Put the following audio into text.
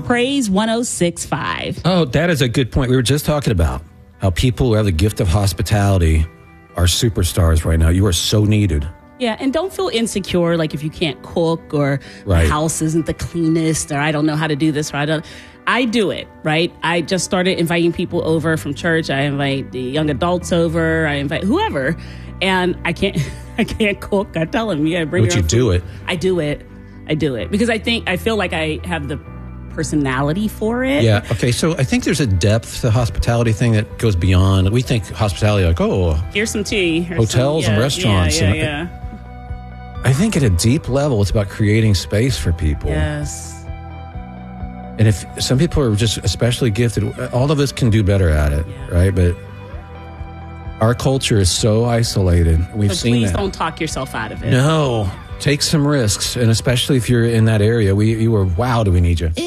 Praise 106.5. Oh, that is a good point. We were just talking about how people who have the gift of hospitality are superstars right now. You are so needed. Yeah, and don't feel insecure, like if you can't cook or Right. the house isn't the cleanest or I don't know how to do this or I do it, right? I just started inviting people over from church. I invite the young adults over. I invite whoever. And I can't cook. I tell them, yeah, bring But your you own do food. it. I do it. Because I feel like I have the personality for it. Yeah. Okay. So I think there's a depth to hospitality thing that goes beyond. We think hospitality like, oh, Here's some tea. Hotels and restaurants. Yeah. I think at a deep level, it's about creating space for people. Yes. And if some people are just especially gifted, all of us can do better at it, Yeah. right? But our culture is so isolated. We've So seen please that. don't talk yourself out of it. No. Take some risks, and especially if you're in that area, you are, wow, do we need you.